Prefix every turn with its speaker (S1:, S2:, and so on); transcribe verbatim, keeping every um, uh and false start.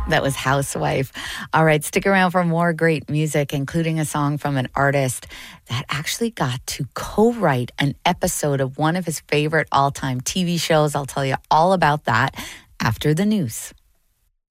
S1: That was Housewife. All right, stick around for more great music, including a song from an artist that actually got to co-write an episode of one of his favorite all-time T V shows. I'll tell you all about that after the news.